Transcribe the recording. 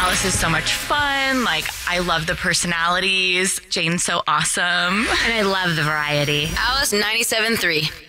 Alice is so much fun. Like, I love the personalities. Jane's so awesome. And I love the variety. Alice 97.3.